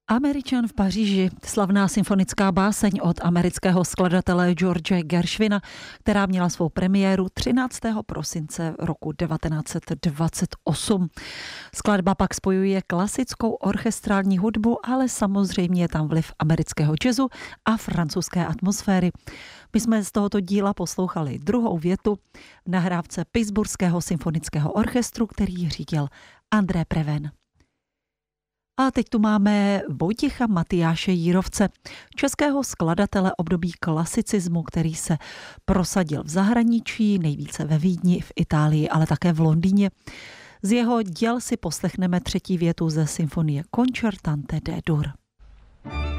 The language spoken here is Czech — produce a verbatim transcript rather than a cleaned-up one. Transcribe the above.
Američan v Paříži, slavná symfonická báseň od amerického skladatele George Gershwina, která měla svou premiéru třináctého prosince roku devatenáct set dvacet osm. Skladba pak spojuje klasickou orchestrální hudbu, ale samozřejmě je tam vliv amerického jazzu a francouzské atmosféry. My jsme z tohoto díla poslouchali druhou větu v nahrávce Pittsburghského symfonického orchestru, který řídil André Preven. A teď tu máme Vojtěcha Matyáše Jírovce, českého skladatele období klasicismu, který se prosadil v zahraničí, nejvíce ve Vídni, v Itálii, ale také v Londýně. Z jeho děl si poslechneme třetí větu ze symfonie Concertante D-dur.